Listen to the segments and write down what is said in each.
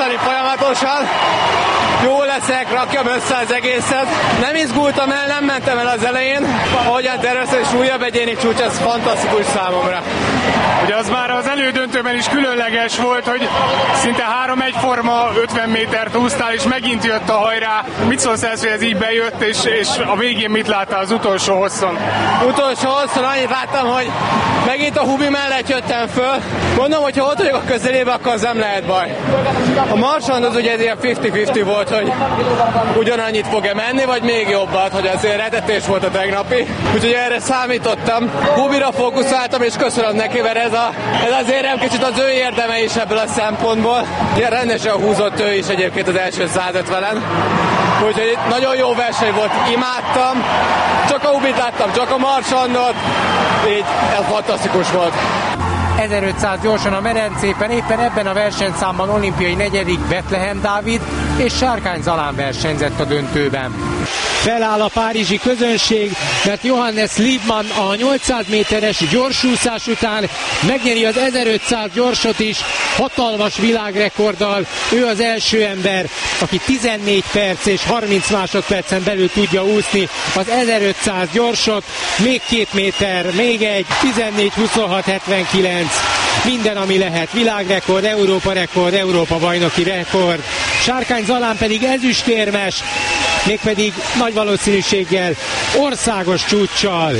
javítani folyamatosan. Jó leszek, rakjam össze az egészet. Nem izgultam el, nem mentem el az elején. Ahogyan terveztem, és újabb egyéni csúcs, ez fantasztikus számomra. Ugye az már az elődöntőben is különleges volt, hogy szinte 3 egyforma 50 métert úsztál, és megint jött a hajrá. Mit szólsz ez, hogy ez így bejött, és a végén mit láttál az utolsó hosszon? Utolsó hosszon annyit láttam, hogy megint a Hubi mellett jöttem föl. Mondom, hogy ha ott vagyok a közelébe, akkor az nem lehet baj. A Marsand az ugye ilyen 50-50 volt, hogy ugyanannyit fog-e menni, vagy még jobbat, hogy azért retetés volt a tegnapi. Úgyhogy erre számítottam. Hubira fókuszáltam, és köszönöm neki, mert ez azért nem kicsit az ő érdeme is ebből a szempontból. Ilyen rendesen húzott ő is egyébként az első 150-en. Úgyhogy nagyon jó verseny volt, imádtam. Csak a Hubit láttam, csak a Marsandot. Így ez fantasztikus volt. 1500 gyorsan a medencében, éppen ebben a versenyszámban olimpiai negyedik Bethlehem Dávid és Sárkány Zalán versenyzett a döntőben. Feláll a párizsi közönség, mert Johannes Liebmann a 800 méteres gyorsúszás után megnyeri az 1500 gyorsot is, hatalmas világrekorddal. Ő az első ember, aki 14 perc és 30 másodpercen belül tudja úszni az 1500 gyorsot. Még 2 méter, még egy, 14-26-79. Minden, ami lehet. Világrekord, Európa bajnoki rekord. Sárkány Zalán pedig ezüstérmes, mégpedig nagy valószínűséggel országos csúccsal.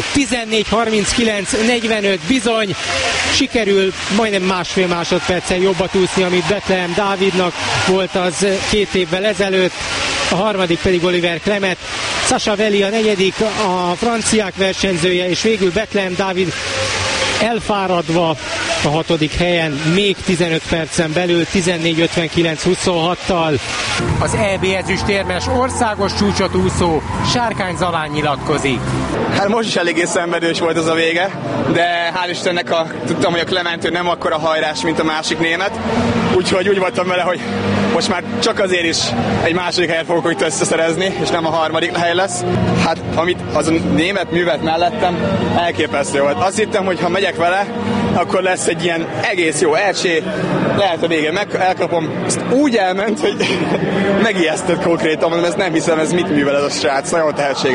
14-39-45 bizony. Sikerül majdnem másfél másodperccel jobbat úszni, amit Bethlehem Dávidnak volt az 2 évvel ezelőtt. A harmadik pedig Oliver Clement. Sasha Veli a negyedik, a franciák versenyzője, és végül Bethlehem Dávid elfáradva a 6. helyen, még 15 percen belül 14:59-26-tal. Az EB ezüstérmes országos csúcsot úszó Sárkány Zalán nyilatkozik. Hát most is eléggé szenvedős volt az a vége, de hál' Istennek tudtam, hogy a Clementő nem akkora hajrás, mint a másik német, úgyhogy úgy voltam vele, hogy most már csak azért is egy második helyet fogok itt összeszerezni, és nem a harmadik hely lesz. Hát amit az a német művet mellettem, elképesztő volt. Azt hittem, hogy ha megyek vele, akkor lesz egy ilyen egész jó ecsé, lehet a végén elkapom. Ezt úgy elment, hogy megijesztett konkrétan, mondom, ezt nem hiszem, ez mit művel ez a srác. Nagyon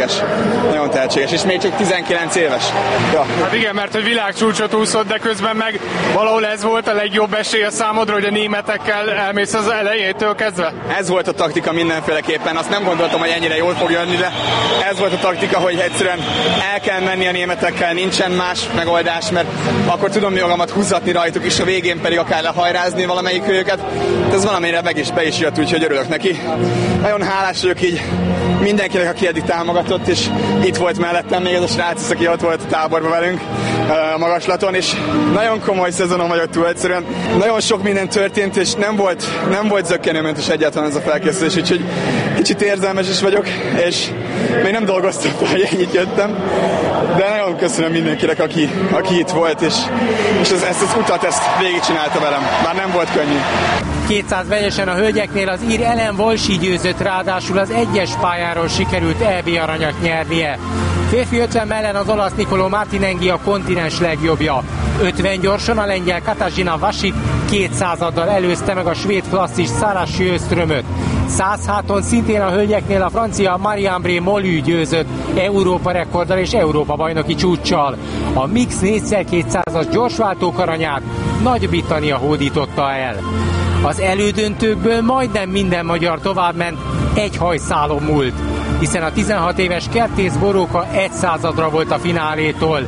tehetséges, és még csak 19 éves. Ja. Hát igen, mert hogy világcsúcsot úszott, de közben meg valahol ez volt a legjobb esély a számodra, hogy a németekkel elmész az elejétől kezdve? Ez volt a taktika mindenféleképpen, azt nem gondoltam, hogy ennyire jól fog jönni, de ez volt a taktika, hogy egyszerűen el kell menni a németekkel, nincsen más megoldás, mert akkor tudom magamat húzatni rajtuk, és a végén pedig akár lehajrázni valamelyik őket. Ez valamire be is jött, úgyhogy örülök neki. Nagyon hálás vagyok így mindenkinek, aki eddig támogatott, és itt volt mellettem még ez a srác, aki ott volt a táborban velünk a magaslaton, és nagyon komoly szezonon vagyok túl, egyszerűen nagyon sok minden történt, és nem volt zökkenőmentes egyáltalán ez a felkészülés, úgyhogy kicsit érzelmes is vagyok, és még nem dolgoztam, hogy ennyit jöttem, de nagyon köszönöm mindenkinek, aki itt volt, és ezt az utat végigcsinálta velem. Már nem volt könnyű. 200 vegyesen a hölgyeknél az ír Ellen Walsh győzött, ráadásul az egyes pályáról sikerült EB aranyat nyernie. Férfi 50 ellen az olasz Niccolò Martinenghi a kontinens legjobbja. 50 gyorsan a lengyel Katarzyna Vasik 200-addal előzte meg a svéd klasszis Sara Sjöströmöt. 100 háton szintén a hölgyeknél a francia Marie-Ambré Molly győzött Európa rekorddal és Európa bajnoki csúccsal. A mix 4x200-as gyorsváltók aranyát Nagy-Britannia hódította el. Az elődöntőkből majdnem minden magyar továbbment, egy hajszálon múlt, hiszen a 16 éves Kertész Boróka 1/100-ra volt a finálétól.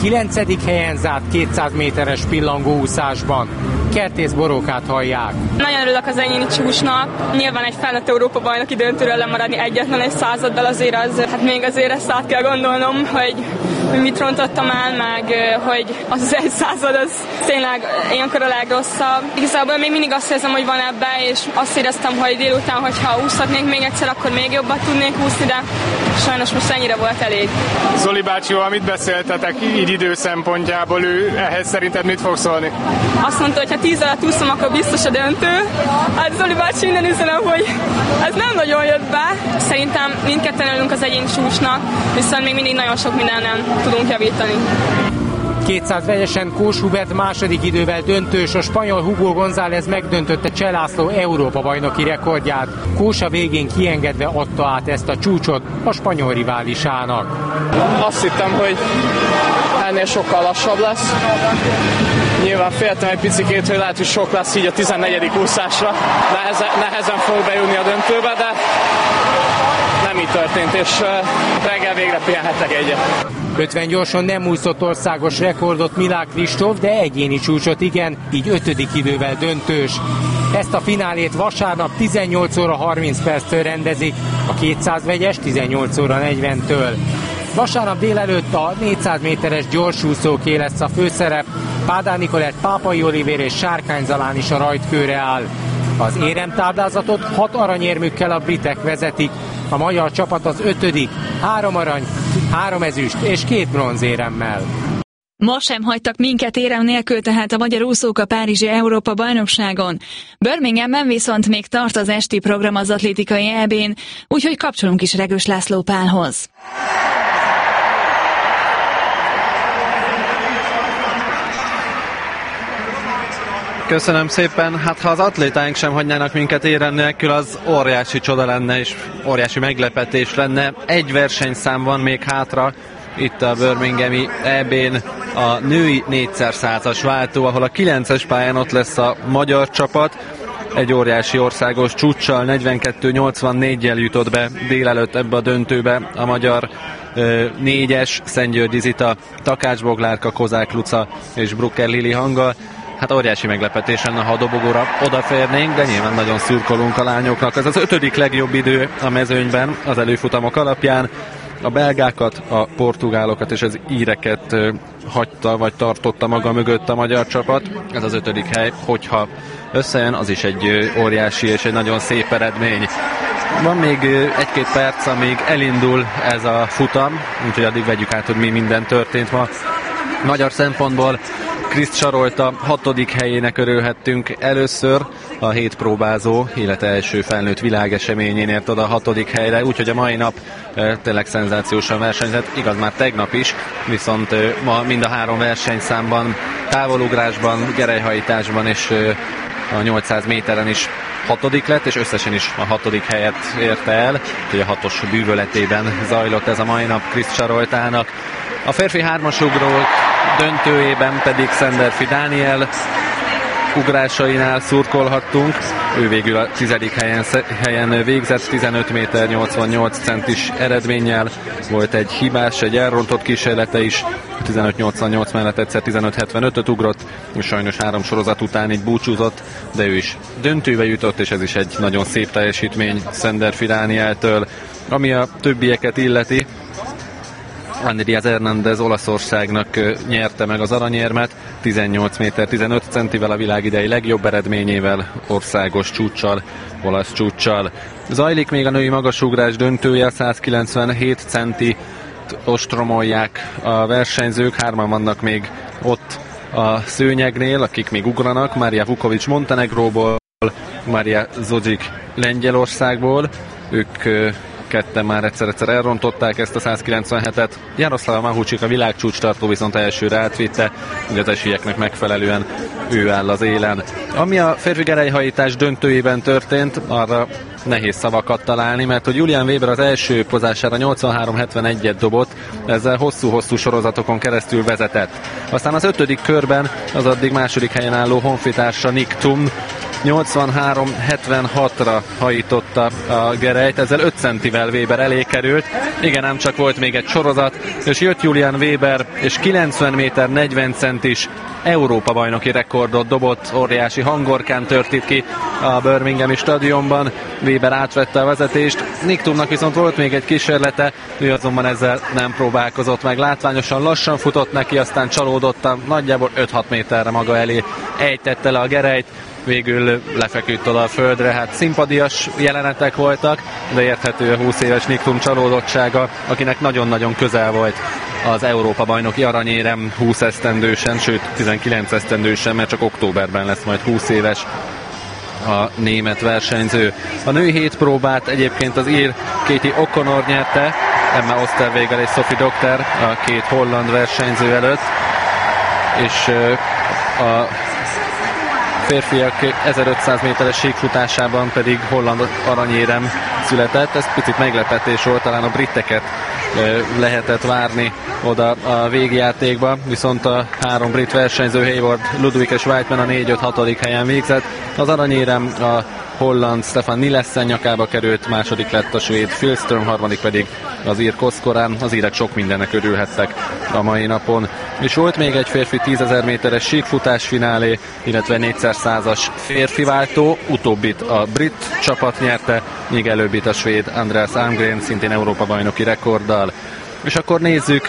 9. helyen zárt 200 méteres pillangóúszásban. Kertész Borókát hallják. Nagyon örülök az egyéni csúcsnak. Nyilván egy felnőtt Európa bajnoki döntőről lemaradni egyetlen egy századdal azért azért ezt át kell gondolnom, hogy mit rontottam el, meg hogy az 1/100 az tényleg ilyenkor a legrosszabb. Igazából még mindig azt érzem, hogy van ebbe, és azt éreztem, hogy délután, hogyha úszhatnék még egyszer, akkor még jobbat tudnék úszni, de sajnos most ennyire volt elég. Zoli bácsival mit beszéltetek így idő szempontjából? Ő ehhez szerinted mit fog szólni? Azt mondta, hogy ha 10 alatt úszom, akkor biztos a döntő. Hát Zoli bácsi, innen üzenem, hogy ez nem nagyon jött be. Szerintem mindketten örülünk az egyéni csúcsnak, viszont még mindig nagyon sok mindenen tudunk javítani. 200 vegyesen Kós Hubert második idővel döntős, a spanyol Hugo González megdöntötte Cseh László Európa-bajnoki rekordját. Kós a végén kiengedve adta át ezt a csúcsot a spanyol riválisának. Azt hittem, hogy ennél sokkal lassabb lesz. Nyilván féltem egy picikét, hogy lehet, hogy sok lesz így a 14. úszásra. Nehezen fog bejutni a döntőbe, de nem így történt, és reggel végre pihenhetek egyet. 50 gyorsan nem úszott országos rekordot Milák Kristóf, de egyéni csúcsot igen, így 5. idővel döntős. Ezt a finálét vasárnap 18 óra 30 perctől rendezik, a 200 vegyes 18 óra 40-től. Vasárnap délelőtt a 400 méteres gyorsúszóké lesz a főszerep, Pádár Nikolett, Pápai Olivér és Sárkány Zalán is a rajtkőre áll. Az éremtáblázatot 6 aranyérmükkel a britek vezetik, a magyar csapat az 5., 3 arany, 3 ezüst és 2 bronzéremmel. Ma sem hagytak minket érem nélkül tehát a magyar úszók a párizsi Európa-bajnokságon. Birminghamben viszont még tart az esti program az atlétikai EB-n, úgyhogy kapcsolunk is Regős László Pálhoz. Köszönöm szépen. Hát ha az atlétáink sem hagynának minket érem nélkül, az óriási csoda lenne és óriási meglepetés lenne. Egy versenyszám van még hátra itt a birminghami EB-n, a női 4x100-as váltó, ahol a 9-es pályán ott lesz a magyar csapat. Egy óriási országos csúccsal, 42-84-jel jutott be délelőtt ebbe a döntőbe a magyar 4-es, Szentgyörgyi Zita, Takács Boglárka, Kozák Luca és Brucker Lili Hanggal. Hát óriási meglepetés lenne, ha a dobogóra odaférnénk, de nyilván nagyon szurkolunk a lányoknak. Ez az 5. legjobb idő a mezőnyben az előfutamok alapján. A belgákat, a portugálokat és az íreket hagyta vagy tartotta maga mögött a magyar csapat. Ez az 5. hely, hogyha összejön, az is egy óriási és egy nagyon szép eredmény. Van még 1-2 perc, amíg elindul ez a futam, úgyhogy addig vegyük át, hogy mi minden történt ma. Magyar szempontból Kriszt Sarolta 6. helyének örülhettünk először, a 7 próbázó, illetve első felnőtt világeseményén ért oda a 6. helyre, úgyhogy a mai nap tényleg szenzációsan versenyzett, igaz már tegnap is, viszont ma mind a 3 versenyszámban, távolugrásban, gerelyhajításban és a 800 méteren is 6. lett, és összesen is a 6. helyet érte el, úgyhogy a 6-os bűvöletében zajlott ez a mai nap Kriszt Saroltának. A férfi 3-as ugró döntőjében pedig Szenderfi Dániel ugrásainál szurkolhattunk. Ő végül a 10. helyen végzett, 15 méter 88 centis eredménnyel. Volt egy hibás, egy elrontott kísérlete is, 15.88 mellett egyszer 15.75-öt ugrott, és sajnos 3 sorozat után így búcsúzott, de ő is döntőbe jutott, és ez is egy nagyon szép teljesítmény Szenderfi Dánieltől. Ami a többieket illeti, Andy Diaz Hernández Olaszországnak nyerte meg az aranyérmet, 18 méter 15 centivel, a világ idei legjobb eredményével, országos csúccsal, olasz csúccsal. Zajlik még a női magasugrás döntője, 197 centi ostromolják a versenyzők, 3-an vannak még ott a szőnyegnél, akik még ugranak, Mária Vukovics Montenegróból, Mária Zodzik Lengyelországból, ők ketten már egyszer elrontották ezt a 197-et. Jaroszlava Mahucsik, a világcsúcstartó viszont elsőre átvitte, ugye az esélyeknek megfelelően ő áll az élen. Ami a férfi gerelyhajítás döntőjében történt, arra nehéz szavakat találni, mert hogy Julian Weber az első pozására 83-71-et dobott, ezzel hosszú-hosszú sorozatokon keresztül vezetett. Aztán az 5. körben az addig második helyen álló honfitársa Nick Thum 83-76-ra hajította a gerelyt, ezzel 5 centivel Weber elé került. Igen, ám csak volt még egy sorozat, és jött Julian Weber, és 90 méter 40 centis Európa-bajnoki rekordot dobott, óriási hangorkán tört itt ki a Birminghami stadionban. Weber átvette a vezetést, Nick Thumnak viszont volt még egy kísérlete, ő azonban ezzel nem próbálkozott meg. Látványosan lassan futott neki, aztán csalódottan, nagyjából 5-6 méterre maga elé ejtette le a gerelyt, végül lefeküdt oda a földre. Hát szimpadias jelenetek voltak, de érthető a 20 éves Nick Thum csalódottsága, akinek nagyon-nagyon közel volt az Európa-bajnoki aranyérem 20 esztendősen, sőt 19 esztendősen, mert csak októberben lesz majd 20 éves a német versenyző. A női 7 próbát egyébként az ír Katie O'Connor nyerte, Emma Osterwegel és Sophie Dokter a 2 holland versenyző előtt. és a férfiak 1500 méteres síkfutásában pedig holland aranyérem született. Ez picit meglepetés volt, talán a briteket lehetett várni oda a végjátékba, viszont a 3 brit versenyző, Hayward, Ludwig és Whiteman a 4-5-6. helyen végzett. Az aranyérem a holland Stefan Nielsen nyakába került, második lett a svéd Philström, harmadik pedig az ír Koszkorán. Az írek sok mindennek örülhettek a mai napon. És volt még egy férfi 10.000 méteres síkfutás finálé, illetve 4x100-as férfi váltó, utóbbit a brit csapat nyerte, míg előbbit a svéd Andreas Almgren, szintén Európa-bajnoki rekorddal. És akkor nézzük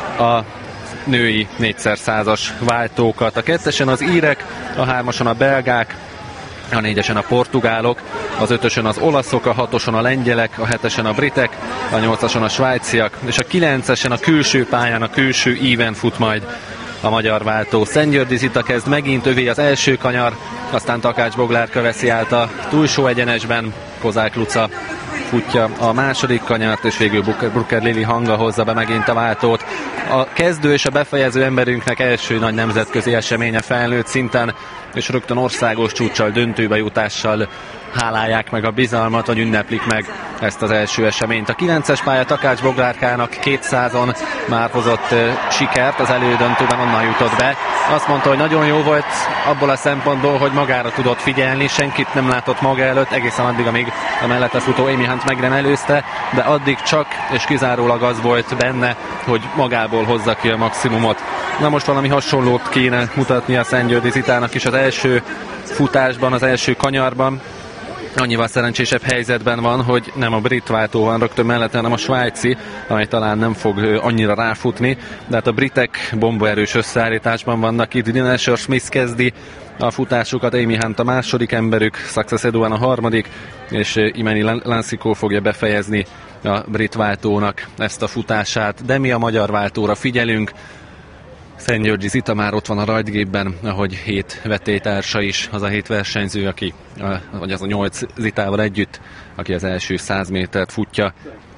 a női 4x100-as váltókat. A 2-esen az írek, a 3-ason a belgák, a 4-esen a portugálok, az 5-ösön az olaszok, a 6-oson a lengyelek, a 7-esen a britek, a 8-ason a svájciak, és a 9-esen a külső pályán, a külső íven fut majd a magyar váltó. Szentgyörgyi Zita kezd megint, övé az első kanyar, aztán Takács Boglárka veszi át a túlsó egyenesben, Kozák Luca futja a második kanyart, és végül Brucker Lili Hanga hozza be megint a váltót. A kezdő és a befejező emberünknek első nagy nemzetközi eseménye felnőtt szinten, és rögtön országos csúccsal, döntőbe jutással hálálják meg a bizalmat, vagy ünneplik meg ezt az első eseményt. A 9-es pálya Takács Boglárkának 200-on már hozott sikert, az elődöntőben onnan jutott be. Azt mondta, hogy nagyon jó volt abból a szempontból, hogy magára tudott figyelni, senkit nem látott maga előtt, egészen addig, amíg a mellette futó Amy Hunt meg nem előzte, de addig csak és kizárólag az volt benne, hogy magából hozza ki a maximumot. Na most valami hasonlót kéne mutatni a Szentgyörgyi Zitának is az első futásban, az első kanyarban. Annyival szerencsésebb helyzetben van, hogy nem a brit váltó van rögtön mellette, hanem a svájci, amely talán nem fog annyira ráfutni, de hát a britek bombaerős összeállításban vannak itt. Dina Smith kezdi a futásukat, Amy Hunt a második emberük, Success Eduan a harmadik, és Imeni Lansikó fogja befejezni a brit váltónak ezt a futását. De mi a magyar váltóra figyelünk. Szentgyörgyi Zita már ott van a rajtgépben, ahogy 7 vetélytársa is, az a 7 versenyző, aki, vagy az a 8 Zitával együtt, aki az első 100 métert futja.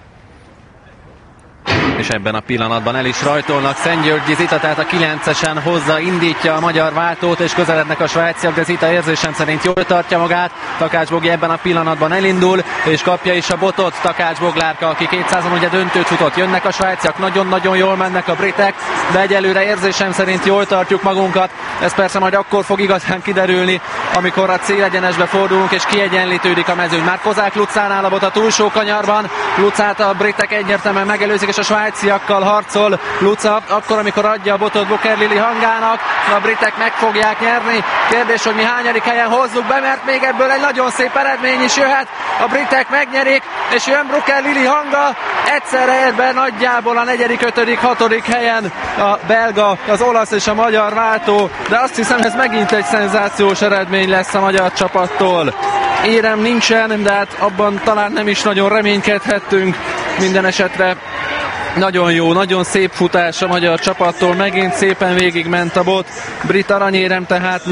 És ebben a pillanatban el is rajtolnak Szentgyörgyi Zita, tehát a 9-esen hozza, indítja a magyar váltót, és közelednek a svájciak, de Zita érzésem szerint jól tartja magát. Takács Bogi ebben a pillanatban elindul, és kapja is a botot Takács Boglárka, aki 200-on ugye döntőt futott. Jönnek a svájciak, nagyon-nagyon jól mennek a britek, de egyelőre érzésem szerint jól tartjuk magunkat. Ez persze majd akkor fog igazán kiderülni, amikor a célegyenesbe fordulunk, és kiegyenlítődik a mezőny. Már Kozák Lucánál a bot a túlsó kanyarban, Lucát a britek egyértelműen megelőzik, és a svájciakkal harcol Luca, akkor, amikor adja a botot Brucker Lili Hangának, a britek meg fogják nyerni. Kérdés, hogy mi hányadik helyen hozzuk be, mert még ebből egy nagyon szép eredmény is jöhet. A britek megnyerik, és jön Brucker Lili Hanga, egyszerre ér be nagyjából a 4., 5., 6. helyen a belga, az olasz és a magyar váltó, de azt hiszem, ez megint egy szenzációs eredmény lesz a magyar csapattól. Érem nincsen, de hát abban talán nem is nagyon reménykedhettünk. Minden esetre nagyon jó, nagyon szép futás a magyar csapattól, megint szépen végigment a bot. Brit aranyérem tehát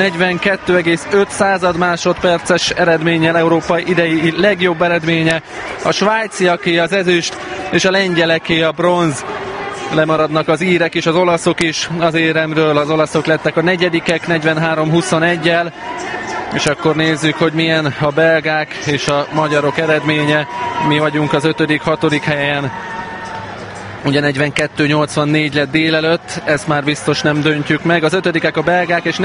42,5 másodperces eredménnyel Európa idei legjobb eredménye. A svájciaké az ezüst, és a lengyeleké a bronz. Lemaradnak az írek és az olaszok is az éremről, az olaszok lettek a negyedikek 43-21-jel. És akkor nézzük, hogy milyen a belgák és a magyarok eredménye. Mi vagyunk az 5., 6. helyen. Ugye 42-84 lett délelőtt, ezt már biztos nem döntjük meg. Az 5. a belgák, és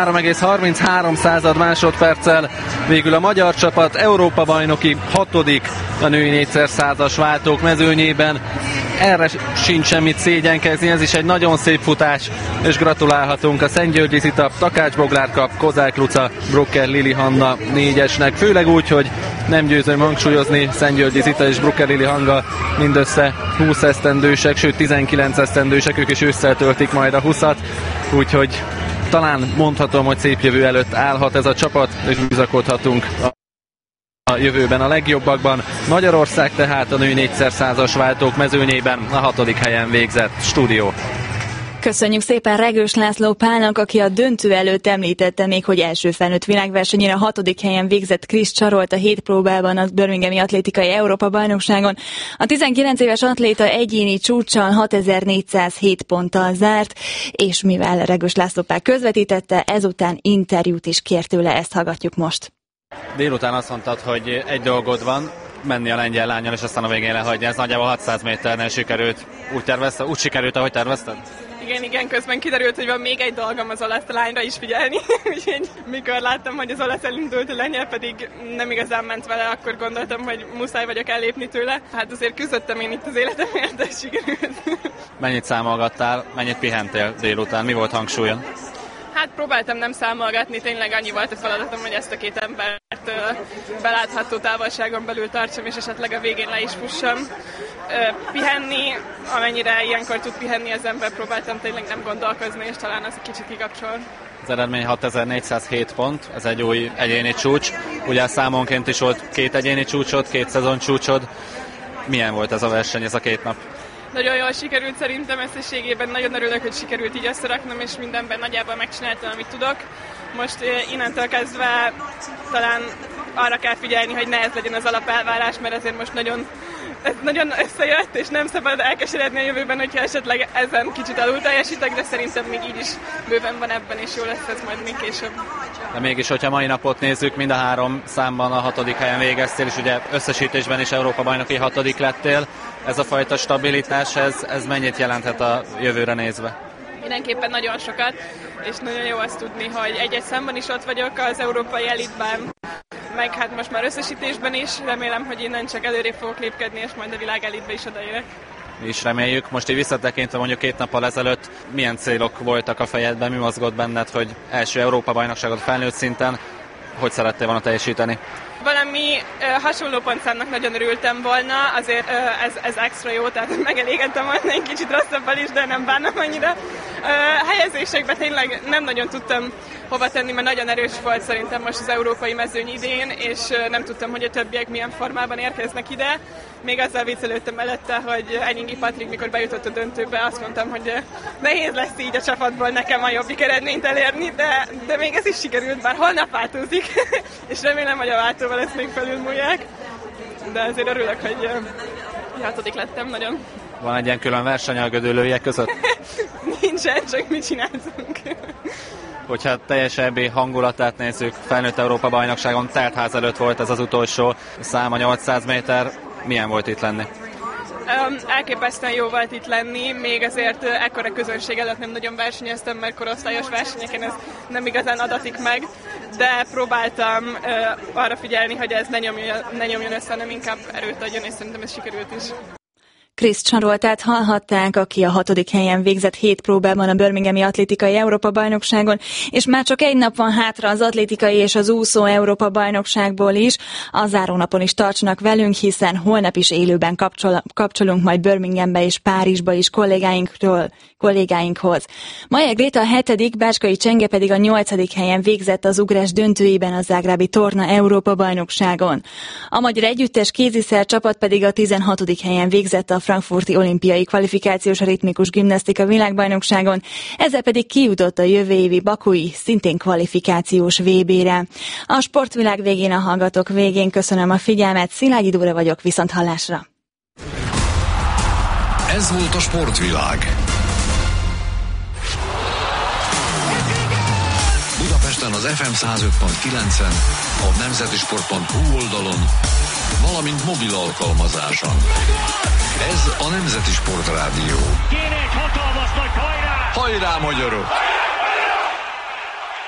43,33 másodperccel végül a magyar csapat Európa-bajnoki 6. a női 4x100-as váltók mezőnyében. Erre sincs semmit szégyenkezni, ez is egy nagyon szép futás, és gratulálhatunk a Szentgyörgyi Zita, Takács Boglárka, Kozák Luca, Brucker Lili Hanna 4-esnek, főleg úgy, hogy nem győzöm hangsúlyozni, Szentgyörgyi Zita és Brucker Lili Hanga mindössze 20 esztendősek, sőt 19 esztendősek, ők is ősszel töltik majd a 20-at, úgyhogy talán mondhatom, hogy szép jövő előtt állhat ez a csapat, és bizakodhatunk a jövőben a legjobbakban. Magyarország tehát a női 4x100-as váltók mezőnyében a 6. helyen végzett. Stúdió. Köszönjük szépen Regős László Pálnak, aki a döntő előtt említette még, hogy első felnőtt világversenyére 6. helyen végzett Krisz Csarolt a 7 próbában a Birminghami Atlétikai Európa-bajnokságon. A 19 éves atléta egyéni csúccsal 6407 ponttal zárt, és mivel Regős László Pál közvetítette, ezután interjút is kért tőle, ezt hallgatjuk most. Délután azt mondtad, hogy egy dolgod van, menni a lengyel lánnyal, és aztán a végén lehagyni. Ez nagyjából 600 méternél sikerült. Úgy sikerült, ahogy tervezted? Igen, közben kiderült, hogy van még egy dolgom az olasz lányra is figyelni, úgyhogy mikor láttam, hogy az olasz elindult, a lengyel pedig nem igazán ment vele, akkor gondoltam, hogy muszáj vagyok ellépni tőle. Hát azért küzdöttem én itt az életemért, de sikerült. Mennyit számolgattál, mennyit pihentél délután, mi volt hangsúlyon? Hát próbáltam nem számolgatni, tényleg annyi volt a feladatom, hogy ezt a két embert belátható távolságon belül tartsam, és esetleg a végén le is fussam. Pihenni, amennyire ilyenkor tud pihenni az ember, próbáltam tényleg nem gondolkozni, és talán az egy kicsit kikapcsol. Az eredmény 6407 pont, ez egy új egyéni csúcs. Ugye számonként is volt 2 egyéni csúcsod, 2 szezon csúcsod. Milyen volt ez a verseny, ez a 2 nap? Nagyon jól sikerült szerintem összességében, nagyon örülök, hogy sikerült így összeraknom, és mindenben nagyjából megcsináltam, amit tudok. Most innentől kezdve talán arra kell figyelni, hogy ne ez legyen az alapelvárás, mert ezért most nagyon összejött, és nem szabad elkeseredni a jövőben, hogyha esetleg ezen kicsit alul teljesítek, de szerintem még így is bőven van ebben, és jó lesz ez majd még később. De mégis, hogyha mai napot nézzük, mind a 3 számban a 6. helyen végeztél, és ugye összesítésben is Európa-bajnoki 6. lettél. Ez a fajta stabilitás, ez mennyit jelenthet a jövőre nézve? Mindenképpen nagyon sokat, és nagyon jó azt tudni, hogy egy-egy számban is ott vagyok az európai elitben, meg hát most már összesítésben is. Remélem, hogy innen csak előrébb fogok lépkedni, és majd a világ elitbe is odaérek. Mi is reméljük. Most így visszatekintve mondjuk 2 nappal ezelőtt milyen célok voltak a fejedben, mi mozgott benned, hogy első Európa-bajnokságot felnőtt szinten, hogy szerettél volna teljesíteni? Valami hasonló pontszámnak nagyon örültem volna, azért ez extra jó, tehát megelégedtem volna egy kicsit rosszabbal is, de nem bánom annyira. Helyezésekben tényleg nem nagyon tudtam hova tenni, mert nagyon erős volt szerintem most az európai mezőny idén, és nem tudtam, hogy a többiek milyen formában érkeznek ide. Még azzal viccelődtem előtte, hogy Enyingi Patrik, mikor bejutott a döntőbe, azt mondtam, hogy nehéz lesz így a csapatból nekem a jobbik eredményt elérni, de még ez is sikerült, bár holnap változik, és remélem, hogy a váltóval ezt még felülmúlják. De azért örülök, hogy 6. lettem nagyon. Van egy ilyen külön verseny a gödöllőiek között? Nincsen, csak mit csináltunk. Hogyha teljes EB hangulatát nézzük, felnőtt Európa-bajnokságon teltház előtt volt ez az utolsó száma, 800 méter. Milyen volt itt lenni? Elképesztően jó volt itt lenni, még azért ekkora közönség előtt nem nagyon versenyeztem, mert korosztályos versenyeken ez nem igazán adatik meg, de próbáltam arra figyelni, hogy ez ne nyomjon össze, hanem inkább erőt adjon, és szerintem ez sikerült is. Krisz Csaroltát hallhatták, aki a 6. helyen végzett 7 próbában a Birminghami Atlétikai Európa-bajnokságon, és már csak egy nap van hátra az atlétikai és az úszó Európa-bajnokságból is. A zárónapon is tartsanak velünk, hiszen holnap is élőben kapcsolunk majd Birminghambe és Párizsba is kollégáinkhoz. Maja Gréta a 7., Bácskai Csenge pedig a 8. helyen végzett az ugrás döntőjében a zágrábi Torna Európa-bajnokságon. A magyar együttes kéziszer csapat pedig a 16. helyen végzett a frankfurti olimpiai kvalifikációs ritmikus gimnasztika világbajnokságon, ezzel pedig kijutott a jövő évi bakui, szintén kvalifikációs VB-re. A sportvilág végén a hallgatók végén köszönöm a figyelmet, Szilágyi Dóra vagyok, viszonthallásra. Ez volt a sportvilág. Budapesten az FM 105.9-en, a nemzetisport.hu oldalon, valamint mobil alkalmazáson. Ez a Nemzeti Sport Rádió. Kéne egy hatalmas nagy hajrá! Hajrá, magyarok!